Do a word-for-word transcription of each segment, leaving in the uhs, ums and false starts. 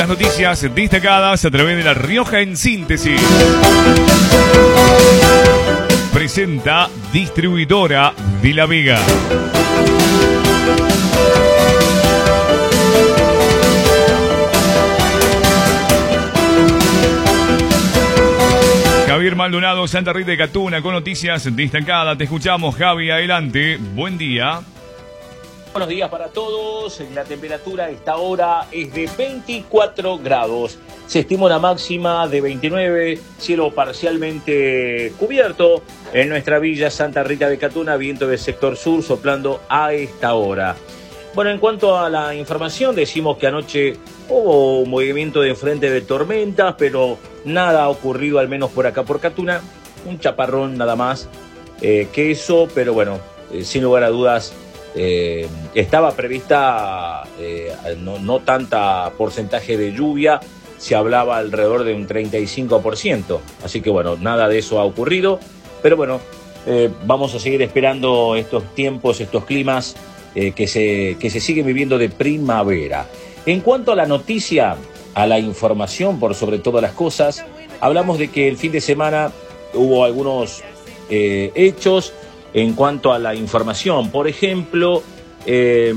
Las noticias destacadas a través de La Rioja en síntesis. Presenta Distribuidora de La Vega. Javier Maldonado, Santa Rita de Catuna, con noticias destacadas. Te escuchamos, Javi, adelante. Buen día. Buenos días para todos. La temperatura a esta hora es de veinticuatro grados. Se estima una máxima de veintinueve, cielo parcialmente cubierto en nuestra villa Santa Rita de Catuna, viento del sector sur soplando a esta hora. Bueno, en cuanto a la información, decimos que anoche hubo un movimiento de frente de tormentas, pero nada ha ocurrido, al menos por acá por Catuna. Un chaparrón nada más eh, que eso, pero bueno, eh, sin lugar a dudas, Eh, estaba prevista eh, no, no tanta porcentaje de lluvia, se hablaba alrededor de un treinta y cinco por ciento, así que bueno, nada de eso ha ocurrido, pero bueno, eh, vamos a seguir esperando estos tiempos, estos climas eh, que, se, que se siguen viviendo de primavera. En cuanto a la noticia, a la información por sobre todas las cosas, hablamos de que el fin de semana hubo algunos eh, hechos. En cuanto a la información, por ejemplo, eh,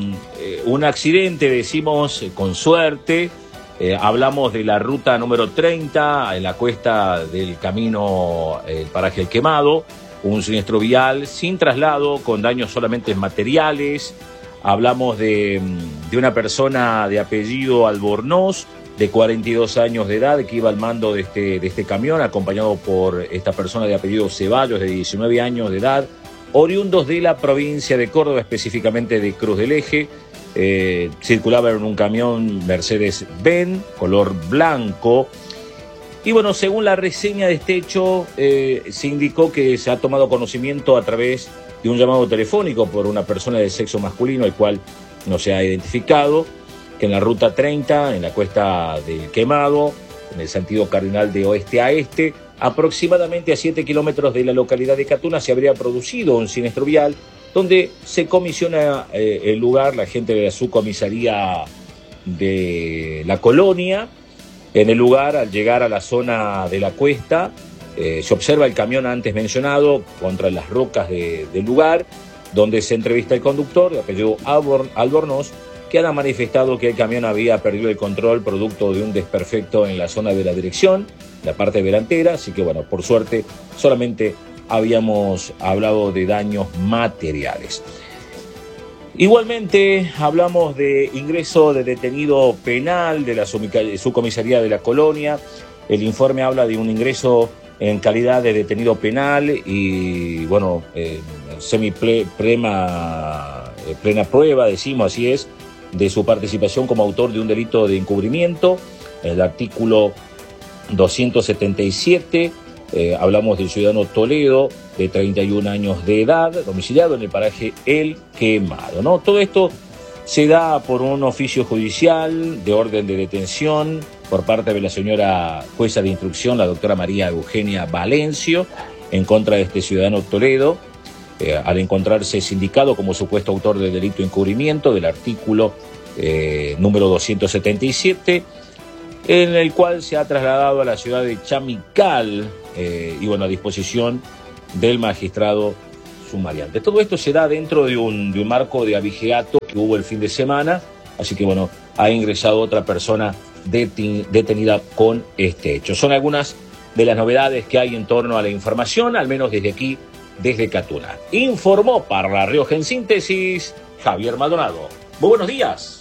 un accidente, decimos con suerte, eh, hablamos de la ruta número treinta, en la cuesta del camino El Paraje El Quemado, un siniestro vial sin traslado, con daños solamente materiales. Hablamos de, de una persona de apellido Albornoz, de cuarenta y dos años de edad, que iba al mando de este, de este camión, acompañado por esta persona de apellido Ceballos, de diecinueve años de edad, oriundos de la provincia de Córdoba, específicamente de Cruz del Eje. Eh, circulaba en un camión Mercedes-Benz, color blanco. Y bueno, según la reseña de este hecho, eh, se indicó que se ha tomado conocimiento a través de un llamado telefónico por una persona de sexo masculino, el cual no se ha identificado, que en la ruta treinta, en la cuesta del Quemado, en el sentido cardinal de oeste a este, aproximadamente a siete kilómetros de la localidad de Catuna, se habría producido un siniestro vial, donde se comisiona eh, el lugar, la gente de la subcomisaría de la colonia. En el lugar, al llegar a la zona de la cuesta, eh, se observa el camión antes mencionado contra las rocas de, del lugar, donde se entrevista el conductor, de apellido Albor, Albornoz, que han manifestado que el camión había perdido el control producto de un desperfecto en la zona de la dirección, la parte delantera, así que bueno, por suerte solamente habíamos hablado de daños materiales. Igualmente hablamos de ingreso de detenido penal de la subcomisaría de la colonia. El informe habla de un ingreso en calidad de detenido penal y bueno, eh, semi-plena plena prueba, decimos así es, de su participación como autor de un delito de encubrimiento. El artículo doscientos setenta y siete, eh, hablamos del ciudadano Toledo, de treinta y un años de edad, domiciliado en el paraje El Quemado, ¿no? Todo esto se da por un oficio judicial de orden de detención por parte de la señora jueza de instrucción, la doctora María Eugenia Valencio, en contra de este ciudadano Toledo, Eh, al encontrarse sindicado como supuesto autor del delito de encubrimiento del artículo eh, número doscientos setenta y siete, en el cual se ha trasladado a la ciudad de Chamical eh, y bueno, a disposición del magistrado sumariante. Todo esto se da dentro de un, de un marco de abigeato que hubo el fin de semana, así que bueno, ha ingresado otra persona deten, detenida con este hecho. Son algunas de las novedades que hay en torno a la información, al menos desde aquí, desde Catuna. Informó para La Rioja en síntesis, Javier Maldonado. Muy buenos días.